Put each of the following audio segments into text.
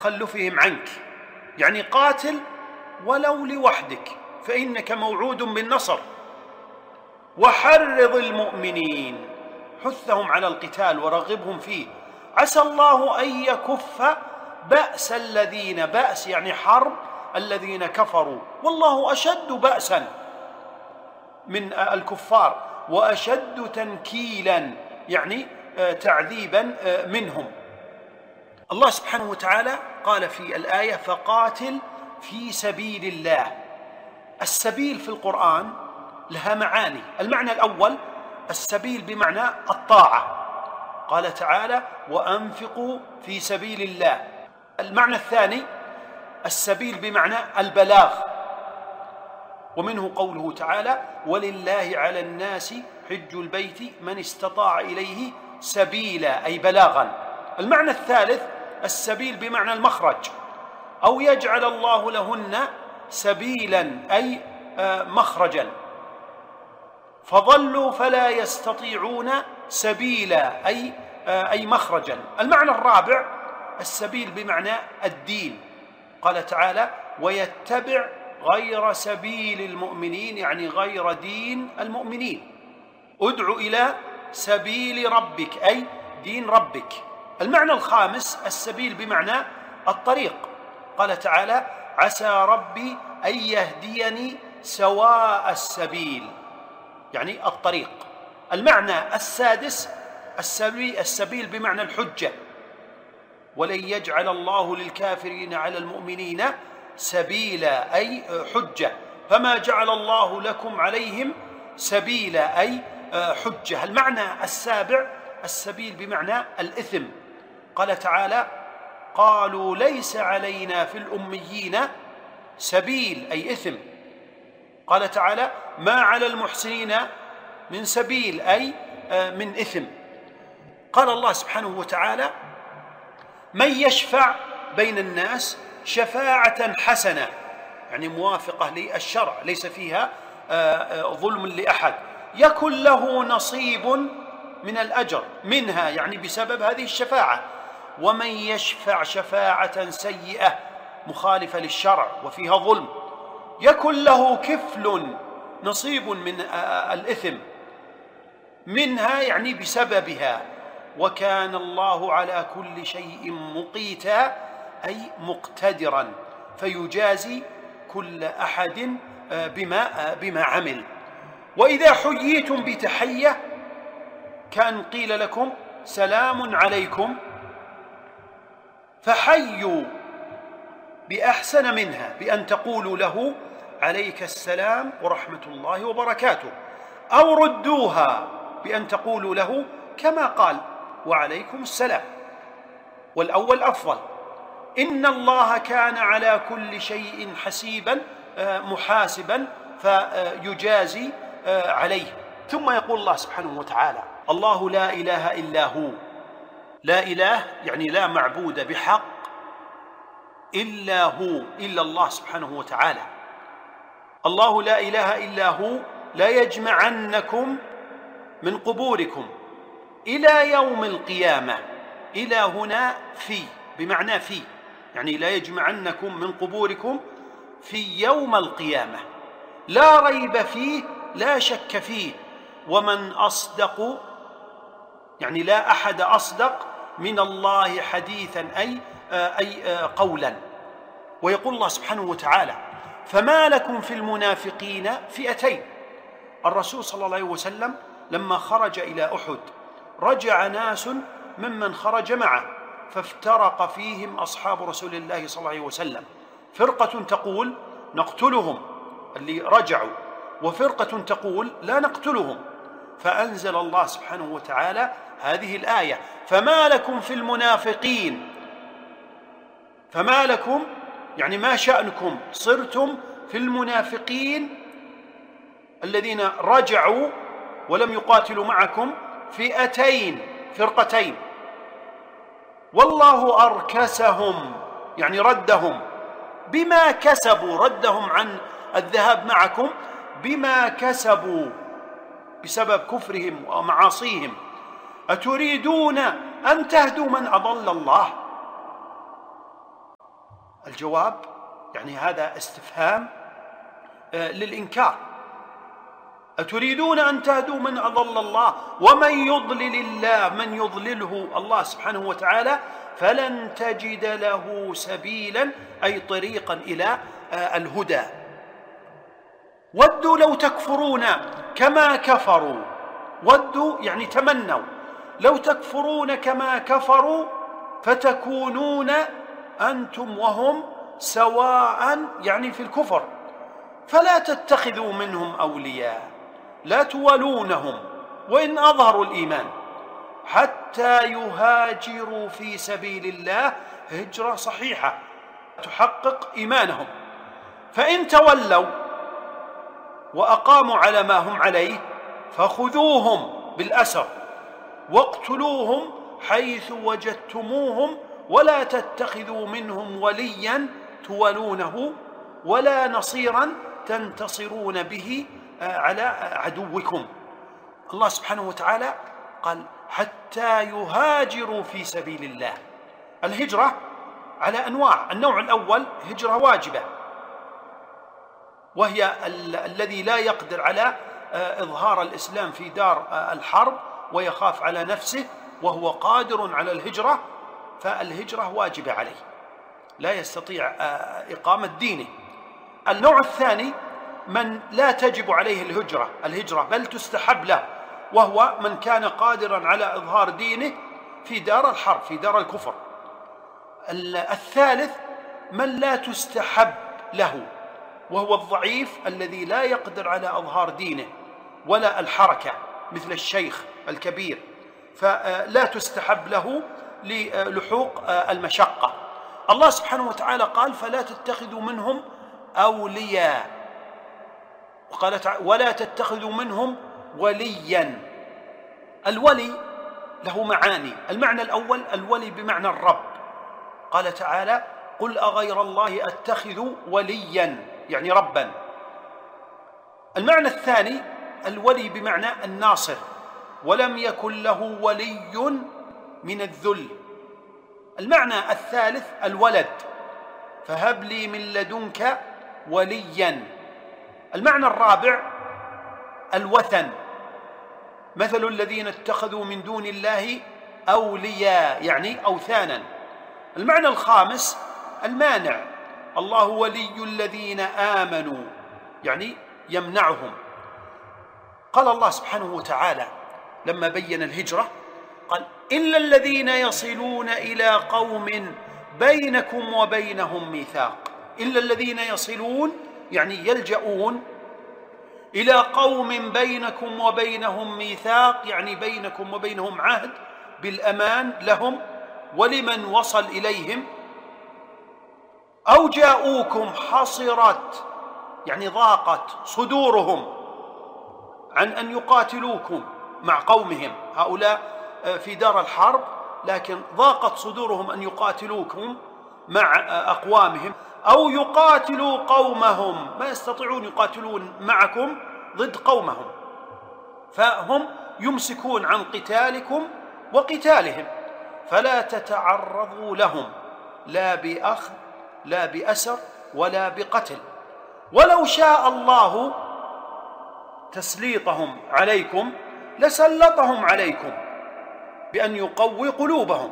تخلفهم عنك، يعني قاتل ولو لوحدك فإنك موعود بالنصر. وحرض المؤمنين، حثهم على القتال ورغبهم فيه، عسى الله أن يكف بأس الذين، بأس يعني حرب، الذين كفروا، والله أشد بأسا من الكفار وأشد تنكيلا، يعني تعذيبا منهم. الله سبحانه وتعالى قال في الآية: فقاتل في سبيل الله. السبيل في القرآن لها معاني. المعنى الأول السبيل بمعنى الطاعة، قال تعالى: وأنفقوا في سبيل الله. المعنى الثاني السبيل بمعنى البلاغ، ومنه قوله تعالى: ولله على الناس حج البيت من استطاع إليه سبيلا، أي بلاغا. المعنى الثالث السبيل بمعنى المخرج، أو يجعل الله لهن سبيلا، أي مخرجا، فضلوا فلا يستطيعون سبيلا، أي مخرجا. المعنى الرابع السبيل بمعنى الدين، قال تعالى: ويتبع غير سبيل المؤمنين، يعني غير دين المؤمنين. ادع إلى سبيل ربك، أي دين ربك. المعنى الخامس السبيل بمعنى الطريق، قال تعالى: عسى ربي أن يهديني سواء السبيل، يعني الطريق. المعنى السادس السبيل بمعنى الحجة، ولن يجعل الله للكافرين على المؤمنين سبيلا، أي حجة، فما جعل الله لكم عليهم سبيلا، أي حجة. المعنى السابع السبيل بمعنى الإثم، قال تعالى: قالوا ليس علينا في الأميين سبيل، أي إثم. قال تعالى: ما على المحسنين من سبيل، أي من إثم. قال الله سبحانه وتعالى: من يشفع بين الناس شفاعة حسنة، يعني موافقة للشرع، ليس فيها ظلم لأحد، يكن له نصيب من الأجر منها، يعني بسبب هذه الشفاعة. ومن يشفع شفاعة سيئة مخالفة للشرع وفيها ظلم، يكن له كفل، نصيب من الإثم منها، يعني بسببها. وكان الله على كل شيء مقيتا، أي مقتدرا، فيجازي كل أحد بما عمل. وإذا حييتم بتحية كان قيل لكم سلام عليكم فحيوا بأحسن منها، بأن تقولوا له عليك السلام ورحمة الله وبركاته، أو ردوها بأن تقولوا له كما قال وعليكم السلام، والأول أفضل. إن الله كان على كل شيء حسيبا، محاسبا، فيجازي عليه. ثم يقول الله سبحانه وتعالى: الله لا إله إلا هو. لا إله يعني لا معبود بحق إلا هو، إلا الله سبحانه وتعالى. الله لا إله إلا هو لا يجمعنكم من قبوركم إلى يوم القيامة. إلى هنا في بمعنى في، يعني لا يجمعنكم من قبوركم في يوم القيامة، لا ريب فيه، لا شك فيه. ومن أصدق، يعني لا أحد أصدق من الله حديثا، أي قولا. ويقول الله سبحانه وتعالى: فما لكم في المنافقين فئتين. الرسول صلى الله عليه وسلم لما خرج إلى أحد رجع ناس ممن خرج معه، فافترق فيهم أصحاب رسول الله صلى الله عليه وسلم، فرقة تقول نقتلهم اللي رجعوا، وفرقة تقول لا نقتلهم. فأنزل الله سبحانه وتعالى هذه الآية: فما لكم في المنافقين. فما لكم يعني ما شأنكم صرتم في المنافقين الذين رجعوا ولم يقاتلوا معكم فئتين، فرقتين، والله أركسهم، يعني ردهم بما كسبوا، ردهم عن الذهاب معكم بما كسبوا بسبب كفرهم ومعاصيهم. أتريدون أن تهدوا من أضل الله؟ الجواب يعني هذا استفهام للإنكار. أتريدون أن تهدوا من أضل الله ومن يضلل الله من يضلله الله سبحانه وتعالى فلن تجد له سبيلا، أي طريقا إلى الهدى. ودوا لو تكفرون كما كفروا، ودوا يعني تمنوا، لو تكفرون كما كفروا فتكونون أنتم وهم سواء، يعني في الكفر، فلا تتخذوا منهم أولياء، لا توالونهم وإن أظهروا الإيمان حتى يهاجروا في سبيل الله هجرة صحيحة تحقق إيمانهم. فإن تولوا وأقاموا على ما هم عليه فخذوهم بالأسر واقتلوهم حيث وجدتموهم ولا تتخذوا منهم وليا توالونه ولا نصيرا تنتصرون به على عدوكم. الله سبحانه وتعالى قال حتى يهاجروا في سبيل الله. الهجرة على أنواع. النوع الأول هجرة واجبة، وهي الذي لا يقدر على إظهار الإسلام في دار الحرب ويخاف على نفسه وهو قادر على الهجرة، فالهجرة واجبة عليه، لا يستطيع إقامة دينه. النوع الثاني من لا تجب عليه الهجرة بل تستحب له، وهو من كان قادرا على إظهار دينه في دار الحرب في دار الكفر. الثالث من لا تستحب له، وهو الضعيف الذي لا يقدر على إظهار دينه ولا الحركة، مثل الشيخ الكبير، فلا تستحب له للحوق المشقة. الله سبحانه وتعالى قال فلا تتخذوا منهم أولياء، وقال ولا تتخذوا منهم وليا. الولي له معاني. المعنى الأول الولي بمعنى الرب، قال تعالى قل أغير الله أتخذ وليا، يعني ربا. المعنى الثاني الولي بمعنى الناصر، ولم يكن له ولي من الذل. المعنى الثالث الولد، فهب لي من لدنك وليا. المعنى الرابع الوثن، مثل الذين اتخذوا من دون الله أولياء، يعني أوثانا. المعنى الخامس المانع، الله ولي الذين آمنوا، يعني يمنعهم. قال الله سبحانه وتعالى لما بين الهجرة قال إلا الذين يصلون إلى قوم بينكم وبينهم ميثاق. إلا الذين يصلون يعني يلجؤون إلى قوم بينكم وبينهم ميثاق، يعني بينكم وبينهم عهد بالأمان لهم ولمن وصل إليهم، أو جاءوكم حصرت يعني ضاقت صدورهم عن أن يقاتلوكم مع قومهم، هؤلاء في دار الحرب لكن ضاقت صدورهم أن يقاتلوكم مع أقوامهم، أو يقاتلوا قومهم، ما يستطيعون يقاتلون معكم ضد قومهم، فهم يمسكون عن قتالكم وقتالهم، فلا تتعرضوا لهم لا بأخذ لا بأسر ولا بقتل. ولو شاء الله تسليطهم عليكم لسلطهم عليكم بأن يقوي قلوبهم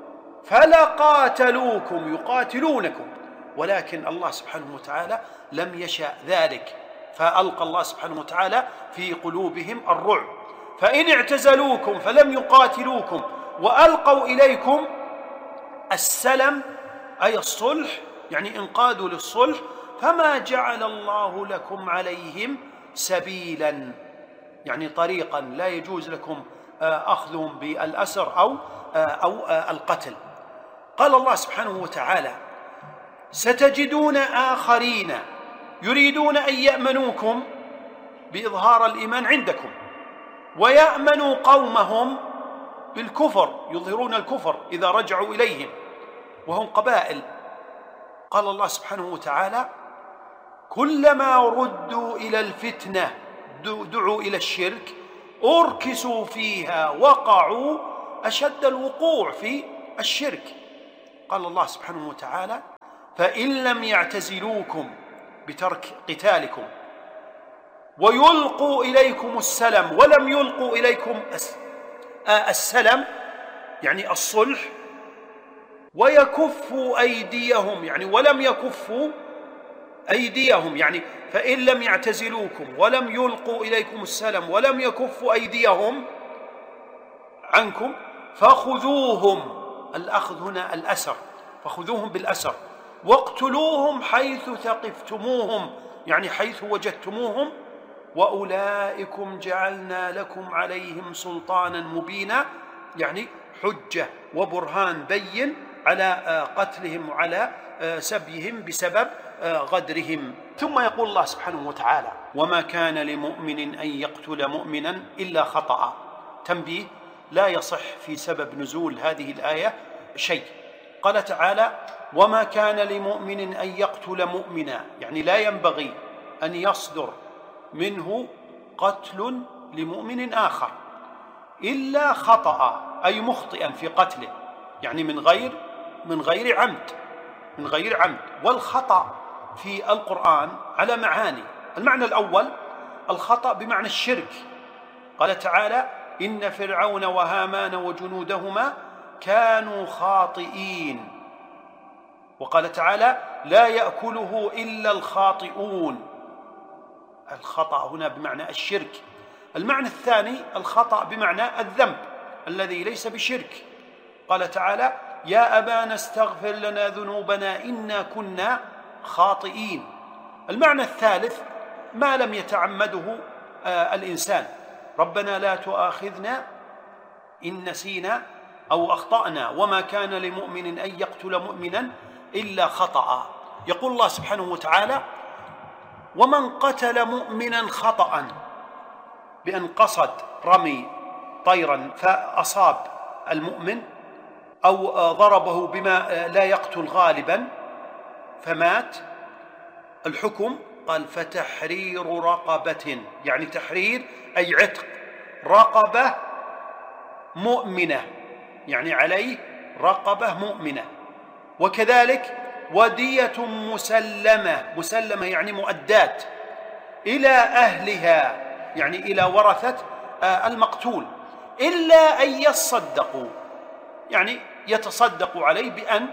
فلقاتلوكم يقاتلونكم، ولكن الله سبحانه وتعالى لم يشاء ذلك، فألقى الله سبحانه وتعالى في قلوبهم الرعب. فإن اعتزلوكم فلم يقاتلوكم وألقوا إليكم السلم أي الصلح، يعني انقادوا للصلح، فما جعل الله لكم عليهم سبيلا، يعني طريقا لا يجوز لكم أخذهم بالأسر أو القتل. قال الله سبحانه وتعالى ستجدون آخرين يريدون أن يأمنوكم بإظهار الإيمان عندكم ويأمنوا قومهم بالكفر، يظهرون الكفر إذا رجعوا إليهم وهم قبائل. قال الله سبحانه وتعالى كلما ردوا إلى الفتنة دعوا إلى الشرك أركسوا فيها وقعوا أشد الوقوع في الشرك. قال الله سبحانه وتعالى فإن لم يعتزلوكم بترك قتالكم ويلقوا إليكم السلم، ولم يلقوا إليكم السلم يعني الصلح، ويكفوا أيديهم يعني ولم يكفوا أيديهم، يعني فإن لم يعتزلوكم ولم يلقوا إليكم السلم ولم يكفوا أيديهم عنكم فخذوهم، الأخذ هنا الأسر، فخذوهم بالأسر واقتلوهم حيث ثقفتموهم يعني حيث وجدتموهم، وأولئكم جعلنا لكم عليهم سلطانا مبينا، يعني حجة وبرهان بين على قتلهم وعلى سبيهم بسبب غدرهم. ثم يقول الله سبحانه وتعالى: وما كان لمؤمن أن يقتل مؤمنا إلا خطأ. تنبيه: لا يصح في سبب نزول هذه الآية شيء. قال تعالى: وما كان لمؤمن أن يقتل مؤمنا، يعني لا ينبغي أن يصدر منه قتل لمؤمن آخر إلا خطأ، أي مخطئا في قتله، يعني من غير عمد. والخطأ في القرآن على معاني. المعنى الأول الخطأ بمعنى الشرك. قال تعالى: إن فرعون وهامان وجنودهما كانوا خاطئين. وقال تعالى: لا يأكله إلا الخاطئون. الخطأ هنا بمعنى الشرك. المعنى الثاني الخطأ بمعنى الذنب الذي ليس بشرك. قال تعالى: يا أبانا استغفر لنا ذنوبنا إنا كنا خاطئين. المعنى الثالث ما لم يتعمده الإنسان: ربنا لا تؤاخذنا إن نسينا أو أخطأنا وما كان لمؤمن أن يقتل مؤمنا إلا خطأ. يقول الله سبحانه وتعالى: ومن قتل مؤمنا خطأ بأن قصد رمي طيرا فأصاب المؤمن أو ضربه بما لا يقتل غالبا فمات، الحكم قال: فتحرير رقبة، يعني تحرير أي عتق رقبة مؤمنة، يعني عليه رقبة مؤمنة. وكذلك ودية مسلمة يعني مؤدات إلى أهلها، يعني إلى ورثة المقتول، إلا أن يصدقوا، يعني يتصدقوا عليه بأن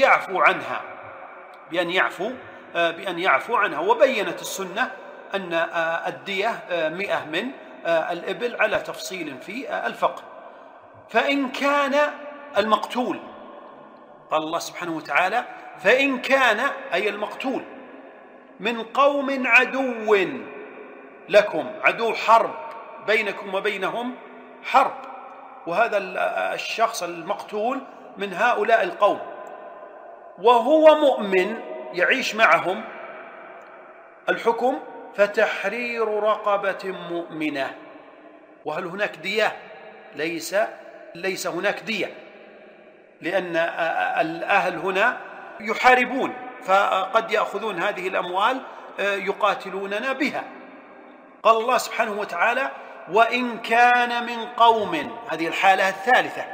يعفوا عنها. وبينت السنة أن الدية 100 من الإبل على تفصيل في الفقه. فإن كان المقتول، قال الله سبحانه وتعالى: فإن كان أي المقتول من قوم عدو لكم، عدو حرب بينكم وبينهم حرب، وهذا الشخص المقتول من هؤلاء القوم وهو مؤمن يعيش معهم، الحكم فتحرير رقبة مؤمنة. وهل هناك دية؟ ليس هناك دية، لأن الأهل هنا يحاربون، فقد يأخذون هذه الأموال يقاتلوننا بها. قال الله سبحانه وتعالى: وإن كان من قوم، هذه الحالة الثالثة.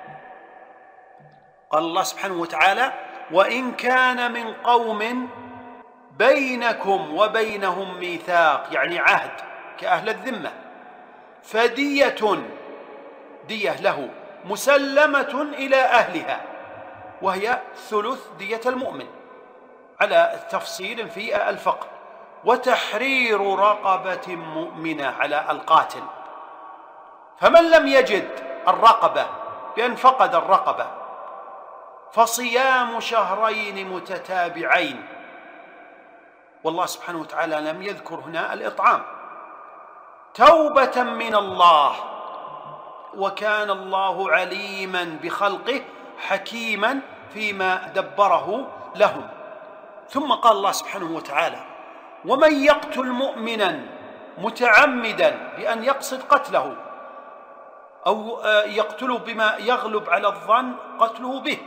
قال الله سبحانه وتعالى: وإن كان من قوم بينكم وبينهم ميثاق، يعني عهد كأهل الذمة، فدية له مسلمة إلى أهلها، وهي ثلث دية المؤمن على تفصيل في الفقه، وتحرير رقبة مؤمنة على القاتل. فمن لم يجد الرقبة بأن فقد الرقبة فصيام شهرين متتابعين. والله سبحانه وتعالى لم يذكر هنا الإطعام، توبة من الله، وكان الله عليما بخلقه حكيما فيما دبره لهم. ثم قال الله سبحانه وتعالى: ومن يقتل مؤمنا متعمدا بأن يقصد قتله أو يقتله بما يغلب على الظن قتله به،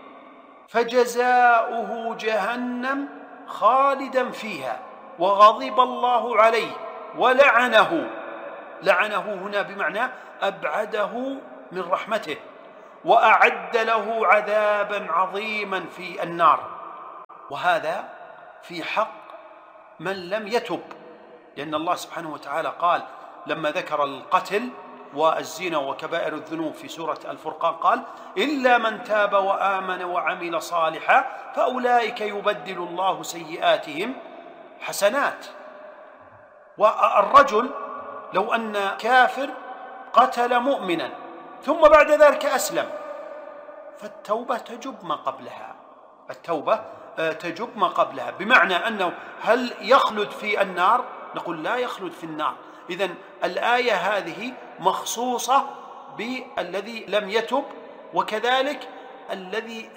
فجزاؤه جهنم خالدا فيها وغضب الله عليه ولعنه. لعنه هنا بمعنى أبعده من رحمته، وأعد له عذابا عظيما في النار. وهذا في حق من لم يتب، لأن الله سبحانه وتعالى قال لما ذكر القتل والزنا وكبائر الذنوب في سورة الفرقان قال إلا من تاب وآمن وعمل صالحا فأولئك يبدل الله سيئاتهم حسنات. والرجل لو أن كافر قتل مؤمنا ثم بعد ذلك أسلم فالتوبة تجب ما قبلها، التوبة تجب ما قبلها، بمعنى أنه هل يخلد في النار؟ نقول لا يخلد في النار. إذن الآية هذه مخصوصة بالذي لم يتب، وكذلك الذي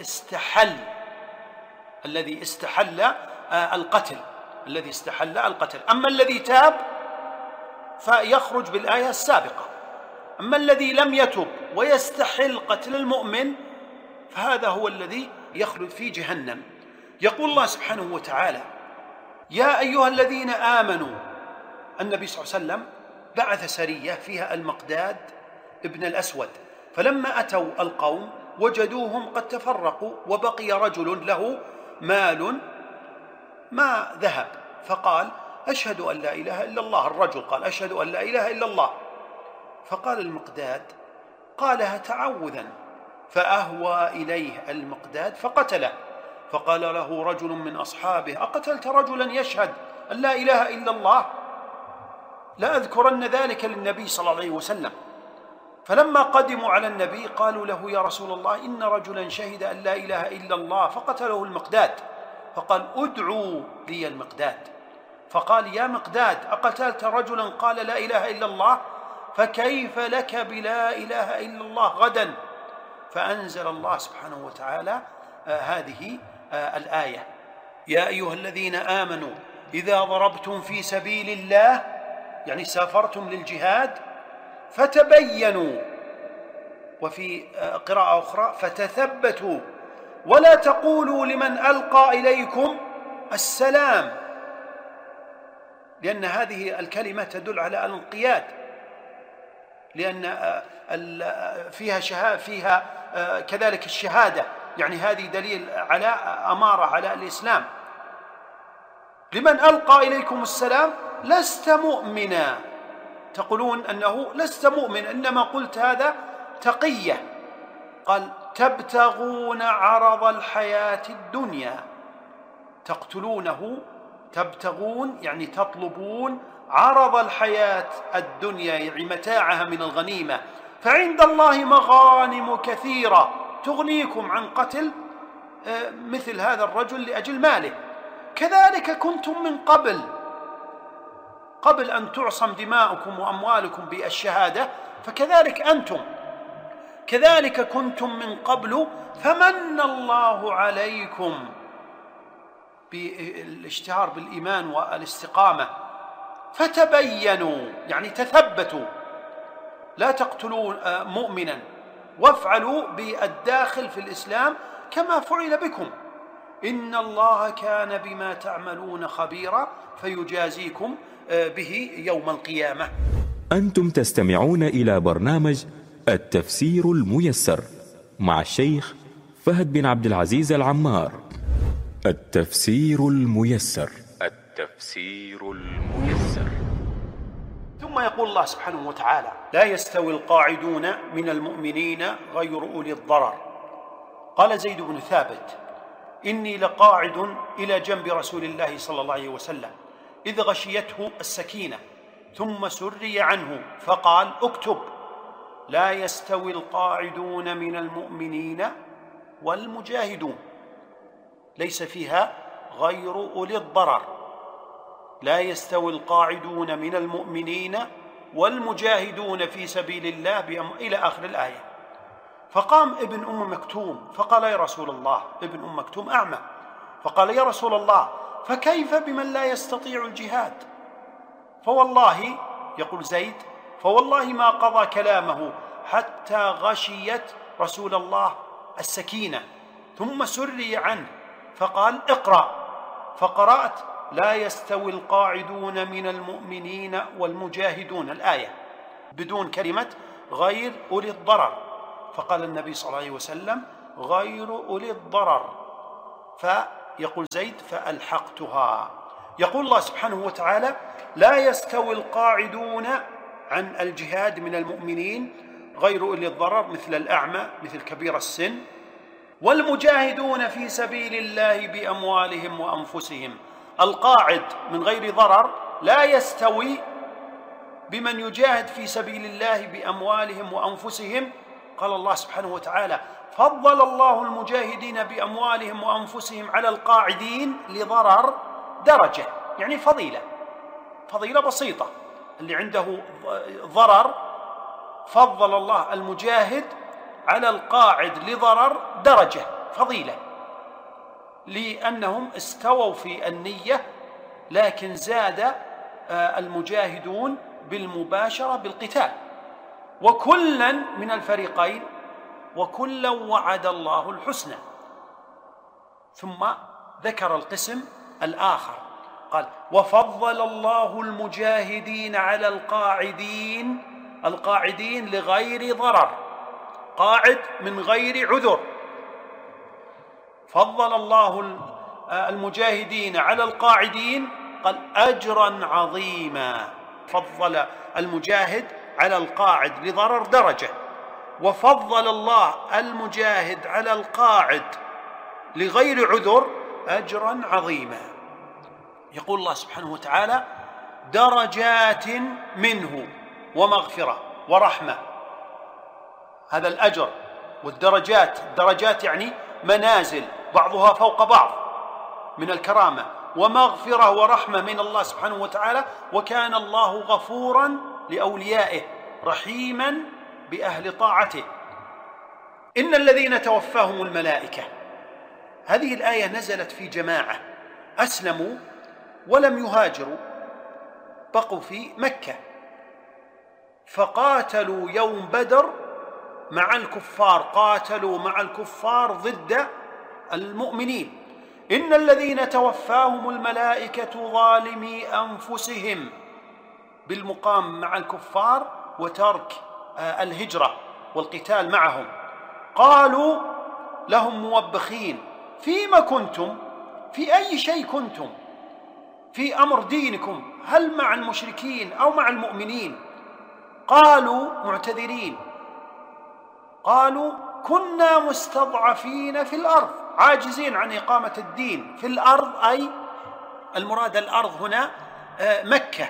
استحل القتل، أما الذي تاب فيخرج بالآية السابقة، أما الذي لم يتب ويستحل قتل المؤمن فهذا هو الذي يخلد في جهنم. يقول الله سبحانه وتعالى يا أيها الذين آمنوا. النبي صلى الله عليه وسلم بعث سرية فيها المقداد ابن الأسود، فلما أتوا القوم وجدوهم قد تفرقوا وبقي رجل له مال ما ذهب، فقال أشهد أن لا إله إلا الله. الرجل قال أشهد أن لا إله إلا الله، فقال المقداد قالها تعوذا، فأهوى إليه المقداد فقتله، فقال له رجل من أصحابه أقتلت رجلا يشهد أن لا إله إلا الله؟ لا أذكرن ذلك للنبي صلى الله عليه وسلم. فلما قدموا على النبي قالوا له يا رسول الله إن رجلا شهد أن لا إله إلا الله فقتله المقداد، فقال ادعوا لي المقداد، فقال يا مقداد أقتلت رجلا قال لا إله إلا الله؟ فكيف لك بلا إله إلا الله غدا؟ فأنزل الله سبحانه وتعالى هذه الآية يا أيها الذين آمنوا إذا ضربتم في سبيل الله، يعني سافرتم للجهاد، فتبينوا، وفي قراءة أخرى فتثبتوا، ولا تقولوا لمن ألقى إليكم السلام، لأن هذه الكلمة تدل على الانقياد، لأن فيها كذلك الشهادة، يعني هذه دليل على أمارة على الإسلام. لمن ألقى إليكم السلام لست مؤمنا، تقولون أنه لست مؤمن، إنما قلت هذا تقية. قال تبتغون عرض الحياة الدنيا، تبتغون يعني تطلبون عرض الحياة الدنيا، يعني متاعها من الغنيمة، فعند الله مغانم كثيرة تغنيكم عن قتل مثل هذا الرجل لأجل ماله. كذلك كنتم من قبل أن تعصم دماؤكم وأموالكم بالشهادة، فكذلك أنتم كذلك كنتم من قبل فمن الله عليكم، بالاشتهار بالإيمان والاستقامة. فتبينوا يعني تثبتوا، لا تقتلوا مؤمنا، وافعلوا بالداخل في الإسلام كما فعل بكم، إن الله كان بما تعملون خبيرا فيجازيكم به يوم القيامة. أنتم تستمعون إلى برنامج التفسير الميسر مع الشيخ فهد بن عبد العزيز العمار. التفسير الميسر. ثم يقول الله سبحانه وتعالى لا يستوي القاعدون من المؤمنين غير أولي الضرر. قال زيد بن ثابت إني لقاعد إلى جنب رسول الله صلى الله عليه وسلم إذ غشيته السكينة ثم سري عنه فقال اكتب لا يستوي القاعدون من المؤمنين والمجاهدون، ليس فيها غير أولي الضرر، لا يستوي القاعدون من المؤمنين والمجاهدون في سبيل الله إلى آخر الآية. فقام ابن أم مكتوم فقال يا رسول الله، ابن أم مكتوم أعمى، فقال يا رسول الله فكيف بمن لا يستطيع الجهاد؟ فوالله، يقول زيد، فوالله ما قضى كلامه حتى غشيت رسول الله السكينة ثم سري عنه فقال اقرأ، فقرأت لا يستوي القاعدون من المؤمنين والمجاهدون، الآية بدون كلمة غير أولي الضرر، فقال النبي صلى الله عليه وسلم غير أولي الضرر، يقول زيد فألحقتها. يقول الله سبحانه وتعالى لا يستوي القاعدون عن الجهاد من المؤمنين غير أولي الضرر مثل الأعمى مثل كبير السن والمجاهدون في سبيل الله بأموالهم وأنفسهم. القاعد من غير ضرر لا يستوي بمن يجاهد في سبيل الله بأموالهم وأنفسهم. قال الله سبحانه وتعالى فضل الله المجاهدين بأموالهم وأنفسهم على القاعدين لضرر درجة، يعني فضيلة بسيطة. اللي عنده ضرر فضل الله المجاهد على القاعد لضرر درجة فضيلة، لأنهم استووا في النية، لكن زاد المجاهدون بالمباشرة بالقتال. وكلا من الفريقين وكلا وعد الله الحسنى. ثم ذكر القسم الآخر قال وفضل الله المجاهدين على القاعدين لغير ضرر، قاعد من غير عذر. فضل الله المجاهدين على القاعدين قال أجرا عظيما. فضل المجاهد على القاعد لضرر درجة، وفضل الله المجاهد على القاعد لغير عذر أجرا عظيما. يقول الله سبحانه وتعالى درجات منه ومغفرة ورحمة. هذا الأجر والدرجات يعني منازل بعضها فوق بعض من الكرامة، ومغفرة ورحمة من الله سبحانه وتعالى. وكان الله غفورا لأوليائه رحيما بأهل طاعته. إن الذين توفاهم الملائكة، هذه الآية نزلت في جماعة أسلموا ولم يهاجروا، بقوا في مكة فقاتلوا يوم بدر مع الكفار، قاتلوا مع الكفار ضد المؤمنين. إن الذين توفاهم الملائكة ظالمي أنفسهم، بالمقام مع الكفار وترك الهجرة والقتال معهم. قالوا لهم موبخين فيما كنتم، في أي شيء كنتم في أمر دينكم، هل مع المشركين أو مع المؤمنين؟ قالوا معتذرين، قالوا كنا مستضعفين في الأرض، عاجزين عن إقامة الدين في الأرض، أي المراد الأرض هنا مكة.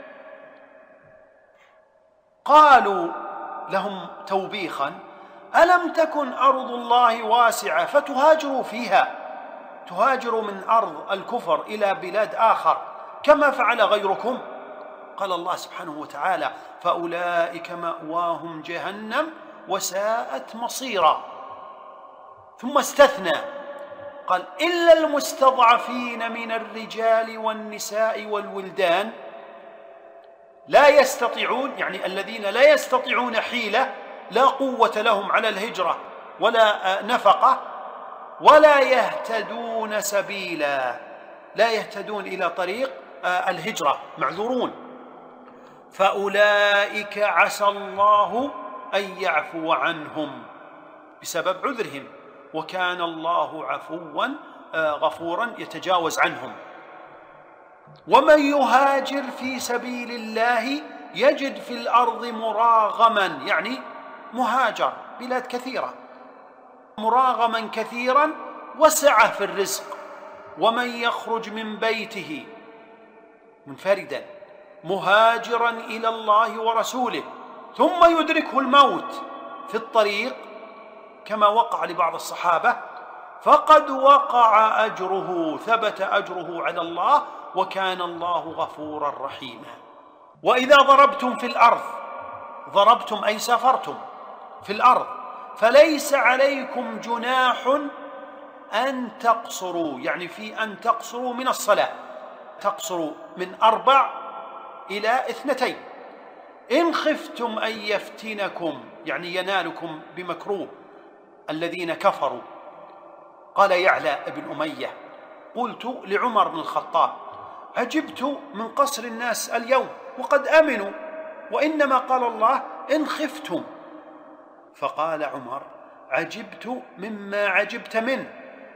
قالوا لهم توبيخا ألم تكن أرض الله واسعة فتهاجروا فيها، تهاجروا من أرض الكفر إلى بلاد آخر كما فعل غيركم. قال الله سبحانه وتعالى فأولئك مأواهم جهنم وساءت مصيرا. ثم استثنى قال إلا المستضعفين من الرجال والنساء والولدان لا يستطيعون، يعني الذين لا يستطيعون حيلة، لا قوة لهم على الهجرة ولا نفقة، ولا يهتدون سبيلا، لا يهتدون إلى طريق الهجرة، معذورون. فأولئك عسى الله أن يعفو عنهم بسبب عذرهم، وكان الله عفوا غفورا يتجاوز عنهم. ومن يهاجر في سبيل الله يجد في الأرض مراغما، يعني مهاجر بلاد كثيرة، مراغما كثيرا وسعة في الرزق. ومن يخرج من بيته منفردا مهاجرا إلى الله ورسوله ثم يدركه الموت في الطريق كما وقع لبعض الصحابة فقد وقع أجره، ثبت أجره على الله، وكان الله غفورا رحيما. وإذا ضربتم في الأرض، ضربتم أي سافرتم في الأرض، فليس عليكم جناح أن تقصروا، يعني في أن تقصروا من الصلاة، تقصروا من 4 إلى 2. إن خفتم أن يفتنكم، يعني ينالكم بمكروه الذين كفروا. قال يعلى بن أمية قلت لعمر بن الخطاب عجبت من قصر الناس اليوم وقد أمنوا، وإنما قال الله إن خفتم. فقال عمر عجبت مما عجبت منه،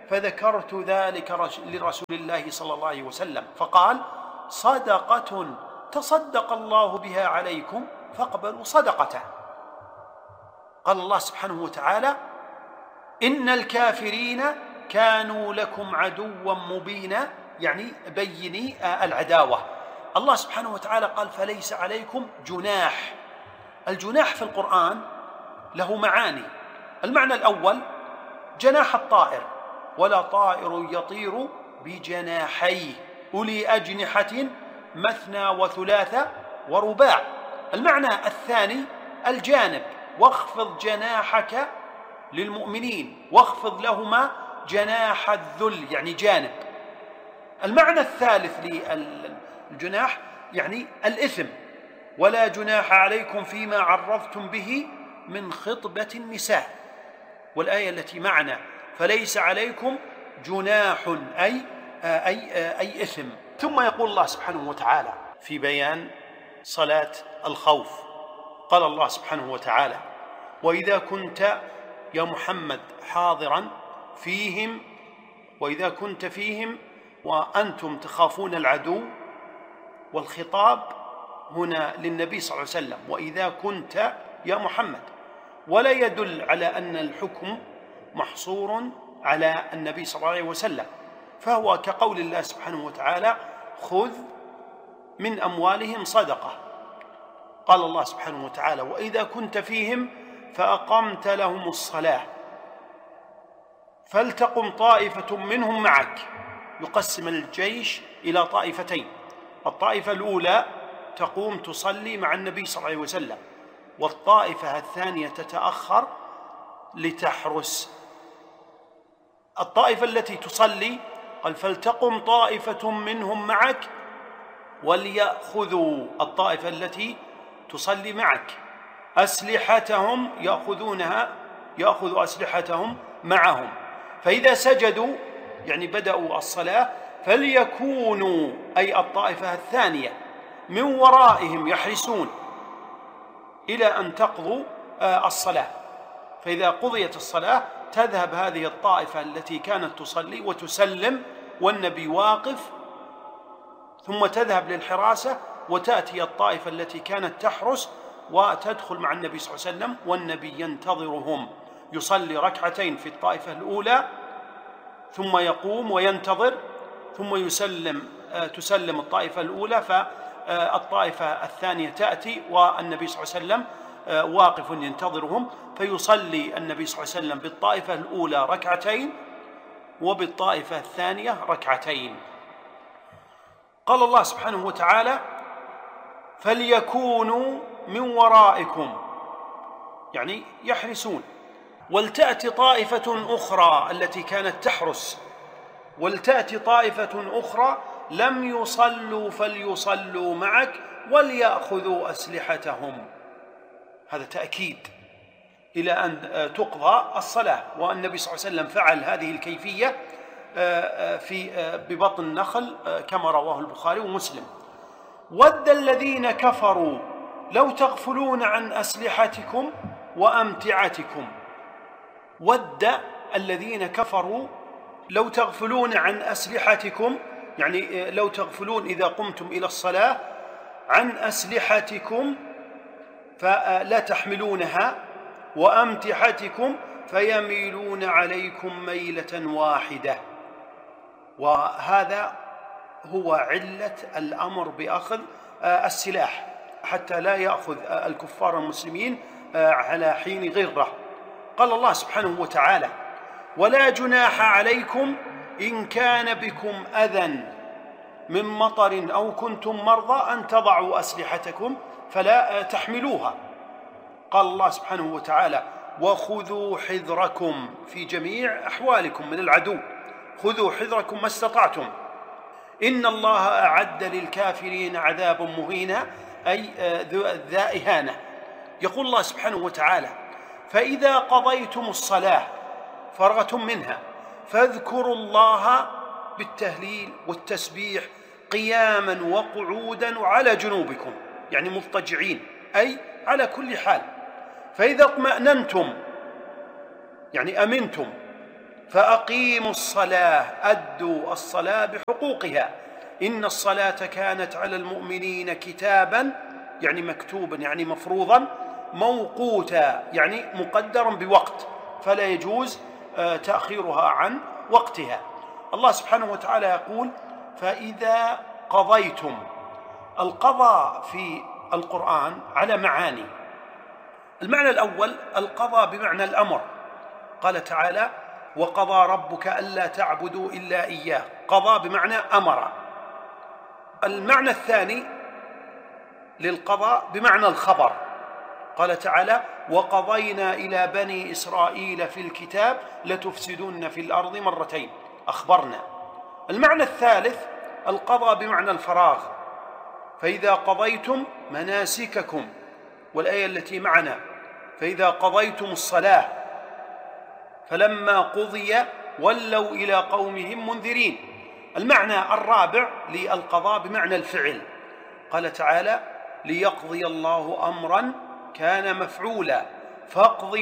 فذكرت ذلك لرسول الله صلى الله عليه وسلم فقال: صدقة تصدق الله بها عليكم فاقبلوا صدقته. قال الله سبحانه وتعالى: إن الكافرين كانوا لكم عدوا مبينا، يعني بيني العداوة. الله سبحانه وتعالى قال: فليس عليكم جناح. الجناح في القرآن له معاني. المعنى الأول جناح الطائر: ولا طائر يطير بجناحيه أولي أجنحة مثنى وثلاث ورباع. المعنى الثاني الجانب: واخفض جناحك للمؤمنين واخفض لهما جناح الذل، يعني جانب. المعنى الثالث للجناح يعني الإثم: ولا جناح عليكم فيما عرضتم به من خطبة النساء. والآية التي معنا: فليس عليكم جناح أي إثم. ثم يقول الله سبحانه وتعالى في بيان صلاة الخوف، قال الله سبحانه وتعالى: وإذا كنت يا محمد حاضرا فيهم، وإذا كنت فيهم وأنتم تخافون العدو. والخطاب هنا للنبي صلى الله عليه وسلم: وإذا كنت يا محمد، ولا يدل على أن الحكم محصور على النبي صلى الله عليه وسلم، فهو كقول الله سبحانه وتعالى: خذ من أموالهم صدقة. قال الله سبحانه وتعالى: وإذا كنت فيهم فأقمت لهم الصلاة فلتقم طائفة منهم معك. يقسم الجيش إلى طائفتين: الطائفة الأولى تقوم تصلي مع النبي صلى الله عليه وسلم، والطائفة الثانية تتأخر لتحرس. الطائفة التي تصلي قال: فلتقم طائفة منهم معك وليأخذوا، الطائفة التي تصلي معك، أسلحتهم، يأخذوا أسلحتهم معهم، فإذا سجدوا يعني بدأوا الصلاة فليكونوا أي الطائفة الثانية من ورائهم يحرسون إلى أن تقضوا الصلاة. فإذا قضيت الصلاة تذهب هذه الطائفة التي كانت تصلي وتسلم والنبي واقف، ثم تذهب للحراسة وتأتي الطائفة التي كانت تحرس وتدخل مع النبي صلى الله عليه وسلم، والنبي ينتظرهم، يصلي ركعتين في الطائفة الأولى ثم يقوم وينتظر، ثم تسلم الطائفة الأولى، فالطائفة الثانية تأتي والنبي صلى الله عليه وسلم واقف ينتظرهم، فيصلي النبي صلى الله عليه وسلم بالطائفة الأولى ركعتين وبالطائفة الثانية ركعتين. قال الله سبحانه وتعالى: فليكونوا من ورائكم، يعني يحرسون. ولتأتي طائفة أخرى التي كانت تحرس، ولتأتي طائفة أخرى لم يصلوا فليصلوا معك وليأخذوا أسلحتهم. هذا تأكيد إلى أن تقضى الصلاة. والنبي صلى الله عليه وسلم فعل هذه الكيفية ببطن النخل كما رواه البخاري ومسلم. ود الذين كفروا لو تغفلون عن أسلحتكم وأمتعتكم. ود الذين كفروا لو تغفلون عن أسلحتكم، يعني لو تغفلون إذا قمتم إلى الصلاة عن أسلحتكم فلا تحملونها، وأمتعتكم فيميلون عليكم ميلة واحدة. وهذا هو علة الأمر بأخذ السلاح حتى لا يأخذ الكفار المسلمين على حين غرة. قال الله سبحانه وتعالى: ولا جناح عليكم إن كان بكم أذى من مطر أو كنتم مرضى أن تضعوا أسلحتكم فلا تحملوها. قال الله سبحانه وتعالى: وخذوا حذركم في جميع أحوالكم من العدو، خذوا حذركم ما استطعتم، إن الله أعد للكافرين عذابا مهينا، أي ذا إهانة. يقول الله سبحانه وتعالى: فإذا قضيتم الصلاة فرغتم منها فاذكروا الله بالتهليل والتسبيح قياما وقعودا وعلى جنوبكم، يعني مضطجعين، أي على كل حال. فإذا اطمأننتم يعني أمنتم فأقيموا الصلاة، أدوا الصلاة بحقوقها، إن الصلاة كانت على المؤمنين كتابا يعني مكتوبا يعني مفروضا، موقوتا يعني مقدرا بوقت، فلا يجوز تأخيرها عن وقتها. الله سبحانه وتعالى يقول فإذا قضيتم. القضاء في القرآن على معاني. المعنى الأول القضاء بمعنى الأمر، قال تعالى وقضى ربك ألا تعبدوا إلا إياه، قضى بمعنى أمر. المعنى الثاني للقضاء بمعنى الخبر، قال تعالى وقضينا إلى بني إسرائيل في الكتاب لتفسدن في الأرض مرتين، أخبرنا. المعنى الثالث القضاء بمعنى الفراغ، فإذا قضيتم مناسككم، والآية التي معنا فإذا قضيتم الصلاة فلما قضي ولوا إلى قومهم منذرين. المعنى الرابع للقضاء بمعنى الفعل، قال تعالى ليقضي الله أمرا كان مفعولا فاقض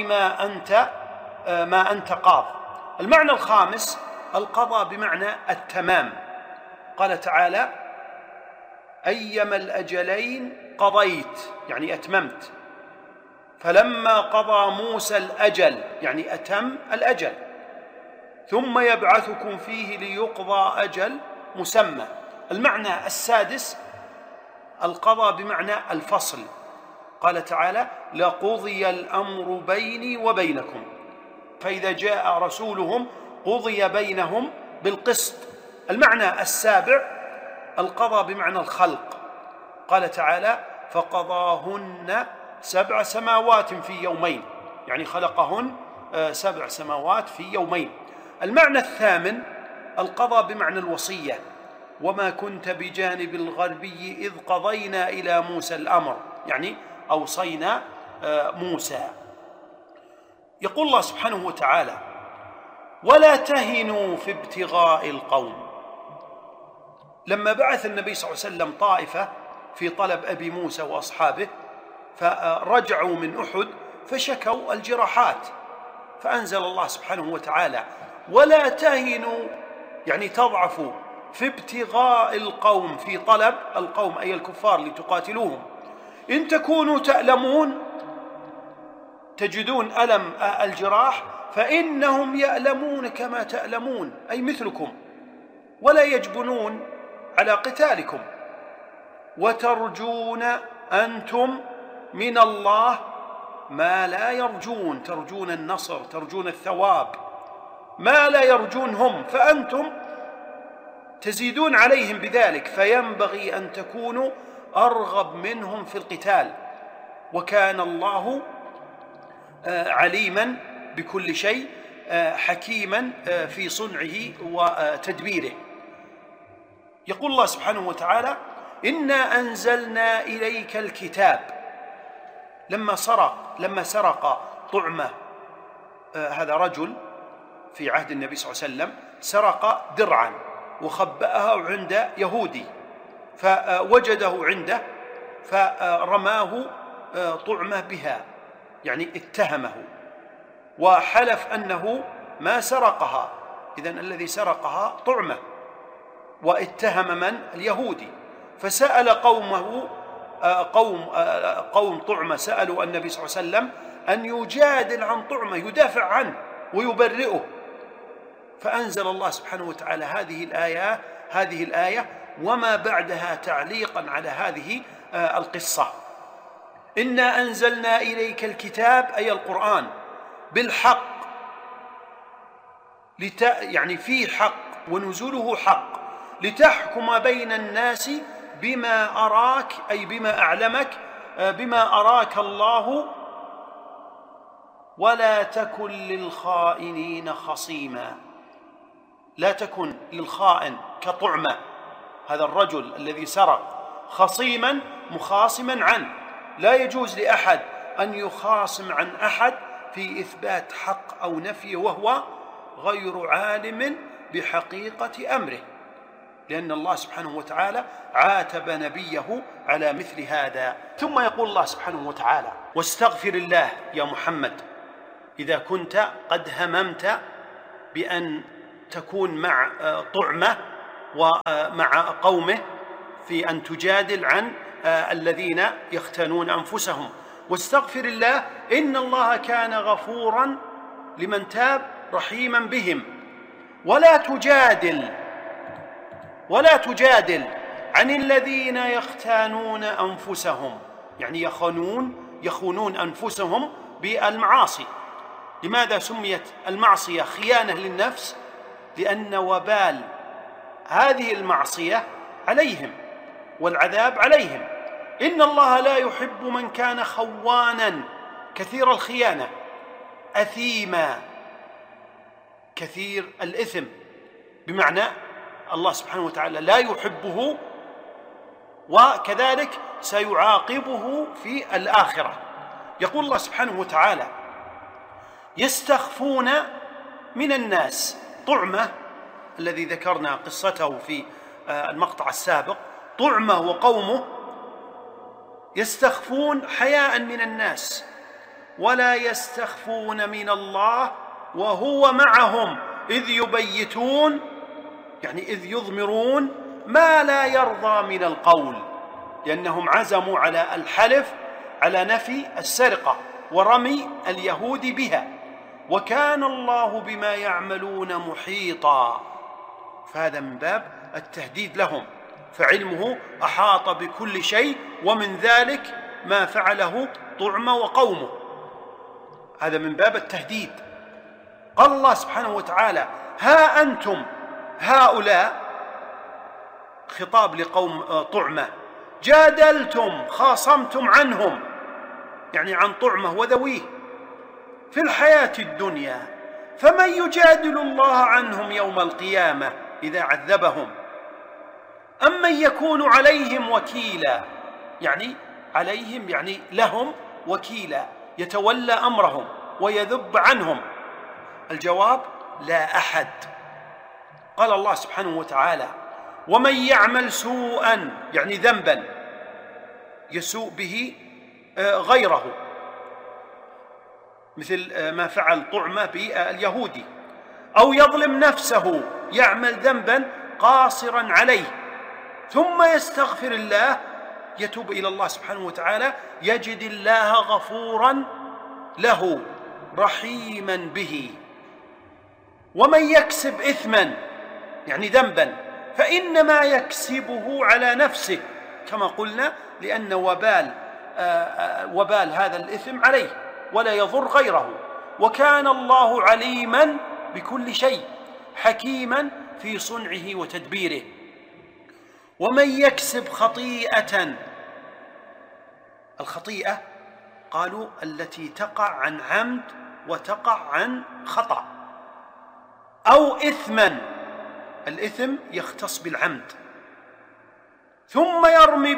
ما أنت قاض. المعنى الخامس القضاء بمعنى التمام، قال تعالى أيما الأجلين قضيت يعني أتممت، فلما قضى موسى الأجل يعني أتم الأجل، ثم يبعثكم فيه ليقضى أجل مسمى. المعنى السادس القضاء بمعنى الفصل، قال تعالى لقضي الأمر بيني وبينكم، فإذا جاء رسولهم قضي بينهم بالقسط. المعنى السابع القضاء بمعنى الخلق، قال تعالى فقضاهن 7 سماوات في يومين، يعني خلقهن 7 سماوات في يومين. المعنى الثامن القضاء بمعنى الوصية، وما كنت بجانب الغربي إذ قضينا إلى موسى الأمر، يعني أوصينا موسى. يقول الله سبحانه وتعالى ولا تهنوا في ابتغاء القوم. لما بعث النبي صلى الله عليه وسلم طائفة في طلب أبي موسى وأصحابه، فرجعوا من أحد فشكوا الجراحات، فأنزل الله سبحانه وتعالى ولا تهنوا يعني تضعفوا في ابتغاء القوم، في طلب القوم أي الكفار لتقاتلوهم، إن تكونوا تألمون تجدون ألم الجراح فإنهم يألمون كما تألمون أي مثلكم، ولا يجبنون على قتالكم، وترجون أنتم من الله ما لا يرجون، ترجون النصر ترجون الثواب، ما لا يرجون هم، فأنتم تزيدون عليهم بذلك، فينبغي أن تكونوا أرغب منهم في القتال، وكان الله عليما بكل شيء حكيما في صنعه وتدبيره. يقول الله سبحانه وتعالى إنا أنزلنا إليك الكتاب. لما سرق طعمة، هذا رجل في عهد النبي صلى الله عليه وسلم سرق درعا وخبأها عند يهودي، فوجده عنده فرماه طعمة بها، يعني اتهمه وحلف أنه ما سرقها، إذن الذي سرقها طعمة، واتهم من؟ اليهودي. فسأل قومه قوم طعمة سألوا النبي صلى الله عليه وسلم أن يجادل عن طعمة، يدافع عنه ويبرئه، فأنزل الله سبحانه وتعالى هذه الآية وما بعدها تعليقا على هذه القصة. إنا أنزلنا إليك الكتاب أي القرآن بالحق، يعني فيه حق ونزوله حق، لتحكم بين الناس بما أراك أي بما أعلمك، بما أراك الله، ولا تكن للخائنين خصيما. لا تكن للخائن كطعمة هذا الرجل الذي سرق خصيما مخاصما عنه، لا يجوز لأحد أن يخاصم عن أحد في إثبات حق أو نفيه وهو غير عالم بحقيقة أمره، لأن الله سبحانه وتعالى عاتب نبيه على مثل هذا. ثم يقول الله سبحانه وتعالى واستغفر الله يا محمد إذا كنت قد هممت بأن تكون مع طعمة ومع قومه في أن تجادل عن الذين يختانون أنفسهم. واستغفر الله إن الله كان غفورا لمن تاب رحيما بهم. ولا تجادل عن الذين يختانون أنفسهم، يعني يخونون أنفسهم بالمعاصي. لماذا سميت المعصية خيانة للنفس؟ لأن وبال هذه المعصية عليهم والعذاب عليهم. إن الله لا يحب من كان خوانا كثير الخيانة أثيما كثير الإثم، بمعنى الله سبحانه وتعالى لا يحبه، وكذلك سيعاقبه في الآخرة. يقول الله سبحانه وتعالى: يستخفون من الناس. طعمة الذي ذكرنا قصته في المقطع السابق، طعمة وقومه يستخفون حياء من الناس، ولا يستخفون من الله وهو معهم إذ يبيتون، يعني إذ يضمرون ما لا يرضى من القول، لأنهم عزموا على الحلف على نفي السرقة ورمي اليهود بها، وكان الله بما يعملون محيطا. فهذا من باب التهديد لهم، فعلمه أحاط بكل شيء، ومن ذلك ما فعله طعمة وقومه. هذا من باب التهديد. قال الله سبحانه وتعالى: ها أنتم هؤلاء، خطاب لقوم طعمة، جادلتم خاصمتم عنهم، يعني عن طعمة وذويه، في الحياة الدنيا، فمن يجادل الله عنهم يوم القيامة إذا عذبهم أم من يكون عليهم وكيلا، يعني عليهم يعني لهم وكيلا يتولى أمرهم ويذب عنهم. الجواب: لا أحد. قال الله سبحانه وتعالى: ومن يعمل سوءا، يعني ذنبا يسوء به غيره، مثل ما فعل طعمة باليهودي، أو يظلم نفسه، يعمل ذنبا قاصرا عليه، ثم يستغفر الله، يتوب إلى الله سبحانه وتعالى، يجد الله غفورا له رحيما به. ومن يكسب إثما، يعني ذنبا، فإنما يكسبه على نفسه، كما قلنا، لأن وبال هذا الإثم عليه ولا يضر غيره. وكان الله عليما بكل شيء، حكيما في صنعه وتدبيره. ومن يكسب خطيئة، الخطيئة قالوا التي تقع عن عمد وتقع عن خطأ، أو إثما، الإثم يختص بالعمد، ثم يرمي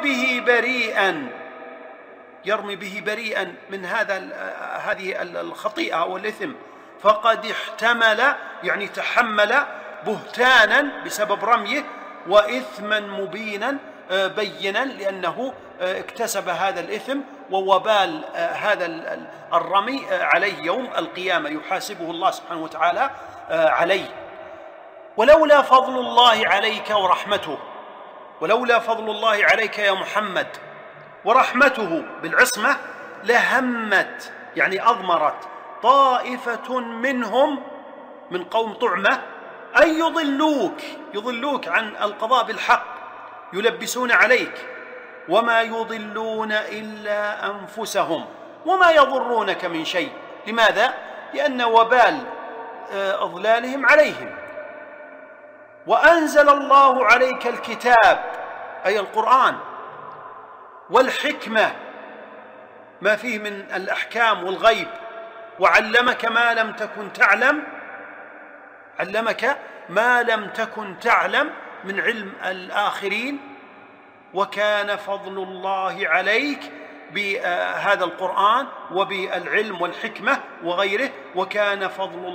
به بريئا من هذه الخطيئة أو الإثم، فقد احتمل، يعني تحمل بهتانا بسبب رميه، وإثما مبينا بينا، لأنه اكتسب هذا الإثم، ووبال هذا الرمي عليه يوم القيامة، يحاسبه الله سبحانه وتعالى عليه. ولولا فضل الله عليك ورحمته، ولولا فضل الله عليك يا محمد ورحمته بالعصمة، لهمت، يعني أضمرت، طائفة منهم من قوم طعمة أن يضلوك عن القضاء بالحق، يلبسون عليك، وما يضلون إلا أنفسهم وما يضرونك من شيء. لماذا؟ لأن وبال أضلالهم عليهم. وأنزل الله عليك الكتاب، أي القرآن، والحكمة، ما فيه من الأحكام والغيب، وعلمك ما لم تكن تعلم، علمك ما لم تكن تعلم من علم الآخرين. وكان فضل الله عليك بهذا القرآن وبالعلم والحكمة وغيره، وكان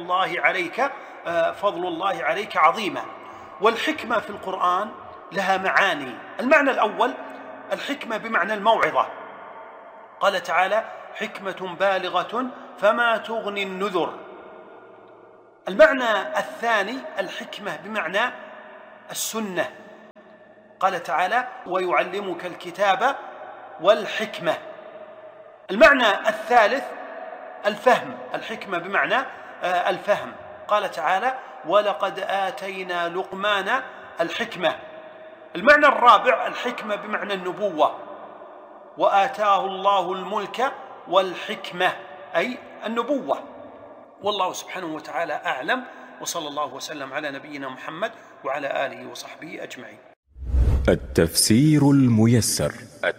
فضل الله عليك عظيما. والحكمة في القرآن لها معاني. المعنى الأول الحكمة بمعنى الموعظة، قال تعالى: حكمة بالغة فما تغني النذر. المعنى الثاني الحكمة بمعنى السنة، قال تعالى: ويعلمك الكتاب والحكمة. المعنى الثالث الفهم، الحكمة بمعنى الفهم، قال تعالى: ولقد آتينا لقمان الحكمة. المعنى الرابع الحكمة بمعنى النبوة، وآتاه الله الملك والحكمة أي النبوة. والله سبحانه وتعالى أعلم، وصلى الله وسلم على نبينا محمد وعلى آله وصحبه أجمعين. التفسير الميسر.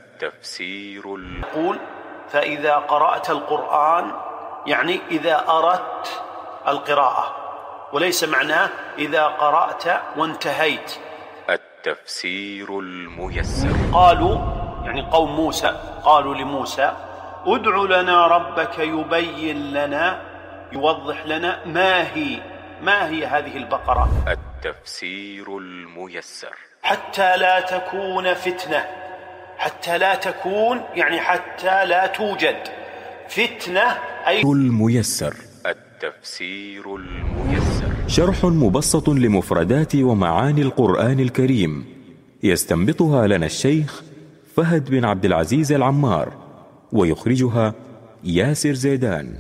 يقول: فإذا قرأت القرآن، يعني إذا أردت القراءة، وليس معناه إذا قرأت وانتهيت. التفسير الميسر. قالوا يعني قوم موسى قالوا لموسى: ادع لنا ربك يبين لنا، يوضح لنا ما هي هذه البقرة. التفسير الميسر. حتى لا تكون فتنة، حتى لا تكون يعني حتى لا توجد فتنة أي الميسر. التفسير الميسر شرح مبسط لمفردات ومعاني القرآن الكريم، يستنبطها لنا الشيخ فهد بن عبد العزيز العمار، ويخرجها ياسر زيدان.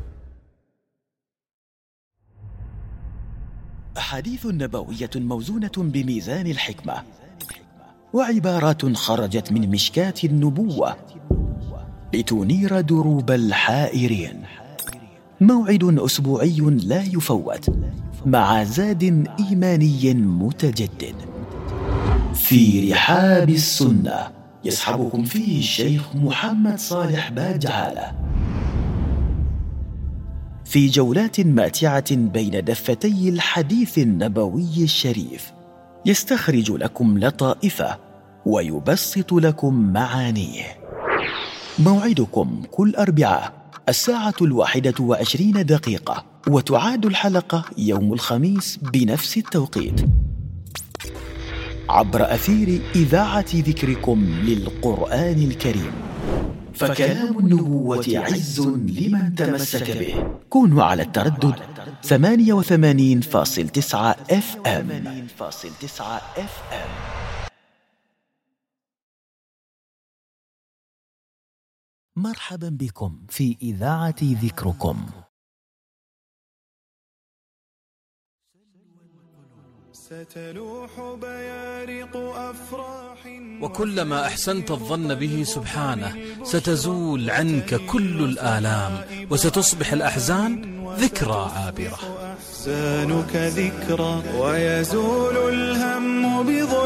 أحاديث نبوية موزونة بميزان الحكمة، وعبارات خرجت من مشكاة النبوة لتنير دروب الحائرين. موعد أسبوعي لا يفوت مع زاد إيماني متجدد في رحاب السنة، يصحبكم فيه الشيخ محمد صالح باجعالة في جولات ماتعة بين دفتي الحديث النبوي الشريف، يستخرج لكم لطائفه ويبسط لكم معانيه. موعدكم كل أربعاء 1:21، وتعاد الحلقة يوم الخميس بنفس التوقيت عبر أثير إذاعة ذكركم للقرآن الكريم. فكلام النبوة عز لمن تمسك به. كونوا على التردد 88.9 FM. مرحبا بكم في إذاعة ذكركم. ستلوح بيارق أفراح، وكلما أحسنت الظن به سبحانه ستزول عنك كل الآلام، وستصبح الأحزان ذكرى عابرة. أحزانك ذكرى ويزول الهم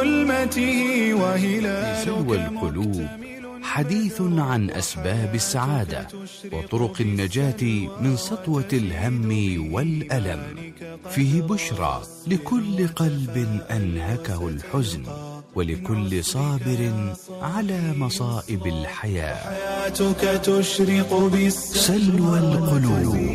بظلمته، وهلالك سلوى القلوب حديث عن أسباب السعادة وطرق النجاة من سطوة الهم والألم. فيه بشرى لكل قلب أنهكه الحزن، ولكل صابر على مصائب الحياة. حياتك تشرق سلوى القلوب.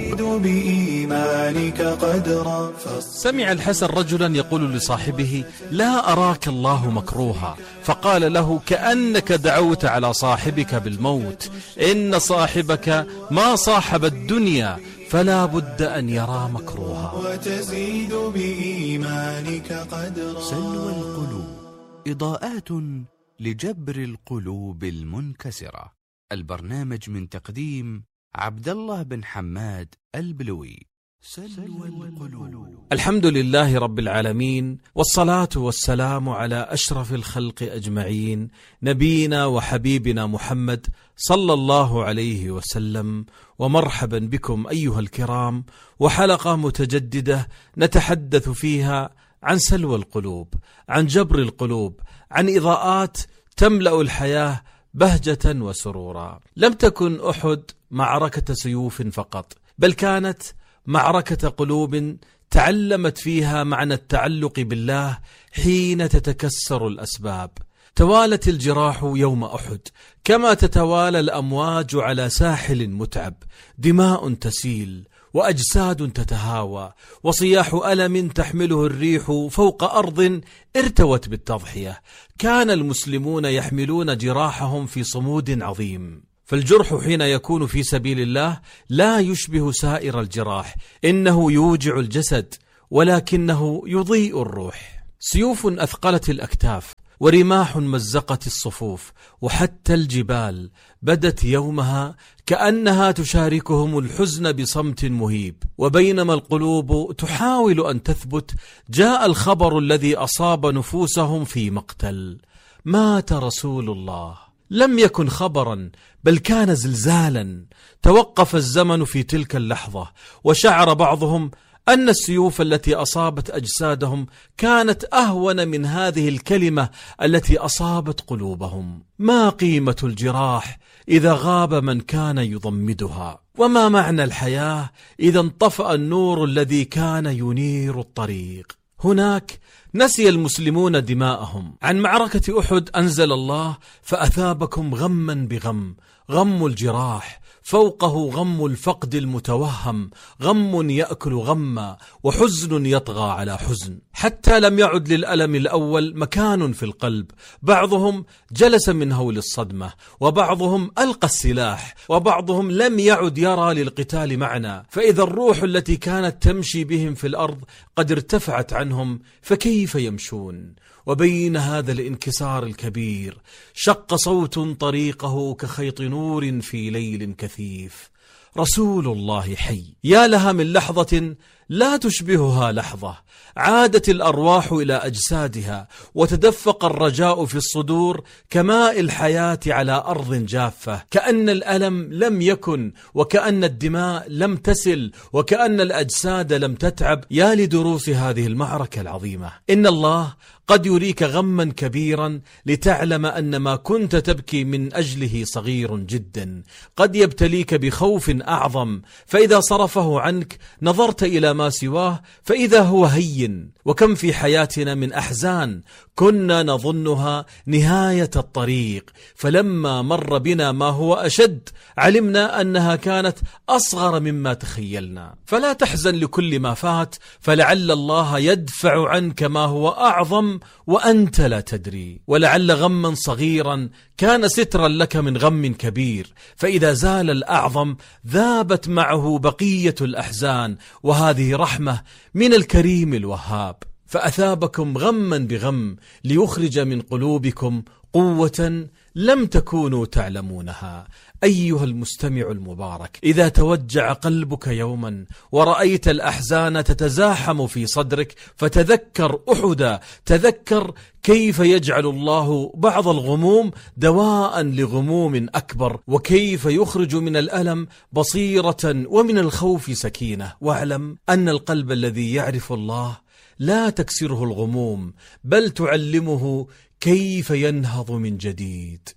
بإيمانك قدرا. سمع الحسن رجلا يقول لصاحبه: لا أراك الله مكروها، فقال له: كأنك دعوت على صاحبك بالموت، إن صاحبك ما صاحب الدنيا، فلا بد أن يرى مكروها. وتزيد بإيمانك قدرا. سلوى القلوب، إضاءات لجبر القلوب المنكسرة. البرنامج من تقديم عبد الله بن حماد البلوي. سلوى القلوب. الحمد لله رب العالمين، والصلاة والسلام على أشرف الخلق أجمعين، نبينا وحبيبنا محمد صلى الله عليه وسلم. ومرحبا بكم أيها الكرام، وحلقة متجددة نتحدث فيها عن سلوى القلوب، عن جبر القلوب، عن إضاءات تملأ الحياة بهجة وسرورا. لم تكن أحد معركة سيوف فقط، بل كانت معركة قلوب تعلمت فيها معنى التعلق بالله حين تتكسر الأسباب. توالت الجراح يوم أحد كما تتوالى الأمواج على ساحل متعب، دماء تسيل وأجساد تتهاوى، وصياح ألم تحمله الريح فوق أرض ارتوت بالتضحية. كان المسلمون يحملون جراحهم في صمود عظيم، فالجرح حين يكون في سبيل الله لا يشبه سائر الجراح، إنه يوجع الجسد ولكنه يضيء الروح. سيوف أثقلت الأكتاف، ورماح مزقت الصفوف، وحتى الجبال بدت يومها كأنها تشاركهم الحزن بصمت مهيب. وبينما القلوب تحاول أن تثبت، جاء الخبر الذي أصاب نفوسهم في مقتل: مات رسول الله. لم يكن خبرا، بل كان زلزالا. توقف الزمن في تلك اللحظة، وشعر بعضهم أن السيوف التي أصابت أجسادهم كانت أهون من هذه الكلمة التي أصابت قلوبهم. ما قيمة الجراح إذا غاب من كان يضمدها؟ وما معنى الحياة إذا انطفأ النور الذي كان ينير الطريق؟ هناك نسي المسلمون دماءهم. عن معركة أحد أنزل الله: فأثابكم غما بغم، غم الجراح فوقه غم الفقد المتوهم، غم يأكل غما، وحزن يطغى على حزن، حتى لم يعد للألم الأول مكان في القلب. بعضهم جلس من هول الصدمة، وبعضهم ألقى السلاح، وبعضهم لم يعد يرى للقتال معنى. فإذا الروح التي كانت تمشي بهم في الأرض قد ارتفعت عنهم، فكيف يمشون؟ وبين هذا الانكسار الكبير شق صوت طريقه كخيط نور في ليل كثيف: رسول الله حي. يا لها من لحظة لا تشبهها لحظة. عادت الأرواح إلى أجسادها، وتدفق الرجاء في الصدور كماء الحياة على أرض جافة، كأن الألم لم يكن، وكأن الدماء لم تسل، وكأن الأجساد لم تتعب. يا لدروس هذه المعركة العظيمة. إن الله قد يريك غما كبيرا لتعلم أن ما كنت تبكي من أجله صغير جدا. قد يبتليك بخوف أعظم، فإذا صرفه عنك نظرت إلى ما سواه فإذا هو هين. وكم في حياتنا من أحزان كنا نظنها نهاية الطريق، فلما مر بنا ما هو أشد علمنا أنها كانت أصغر مما تخيلنا. فلا تحزن لكل ما فات، فلعل الله يدفع عنك ما هو أعظم وأنت لا تدري. ولعل غما صغيرا كان سترا لك من غم كبير، فإذا زال الأعظم ذابت معه بقية الأحزان، وهذه رحمة من الكريم الوهاب. فأثابكم غما بغم ليخرج من قلوبكم قوة لم تكونوا تعلمونها. أيها المستمع المبارك، إذا توجع قلبك يوما ورأيت الأحزان تتزاحم في صدرك فتذكر أحدا، تذكر كيف يجعل الله بعض الغموم دواء لغموم أكبر، وكيف يخرج من الألم بصيرة ومن الخوف سكينة. واعلم أن القلب الذي يعرف الله لا تكسره الغموم، بل تعلمه كيف ينهض من جديد.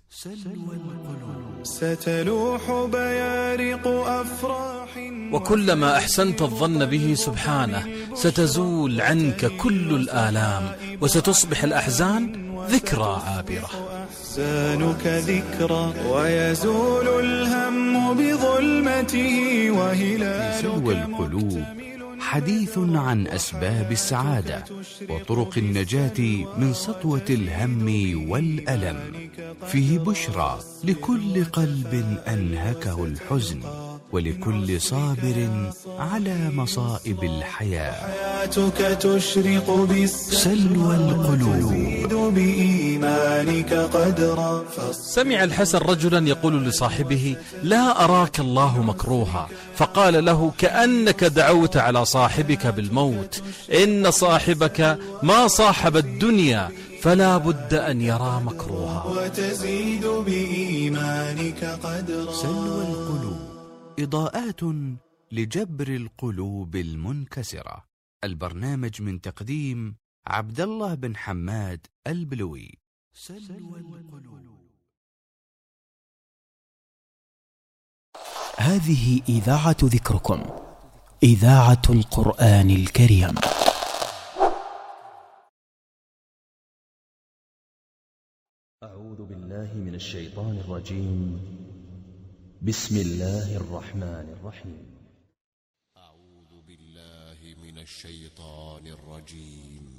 ستلوح بيارق أفراح، وكلما أحسنت الظن به سبحانه ستزول عنك كل الآلام، وستصبح الأحزان ذكرى عابرة. أحزانك ذكرى، ويزول الهم بظلمته، وهلالك سلوى القلوب حديث عن أسباب السعادة وطرق النجاة من سطوة الهم والألم. فيه بشرى لكل قلب أنهكه الحزن، ولكل صابر على مصائب الحياة. حياتك تشرق سلوى القلوب بإيمانك قدرا. سمع الحسن رجلا يقول لصاحبه: لا أراك الله مكروها. فقال له: كأنك دعوت على صاحبك بالموت. إن صاحبك ما صاحب الدنيا، فلا بد أن يرى مكروها. وتزيد بإيمانك قدرا. سلوى القلوب، إضاءات لجبر القلوب المنكسرة. البرنامج من تقديم عبد الله بن حماد البلوي. سلوى القلوب. هذه إذاعة ذكركم، إذاعة القرآن الكريم. أعوذ بالله من الشيطان الرجيم. بسم الله الرحمن الرحيم. أعوذ بالله من الشيطان الرجيم.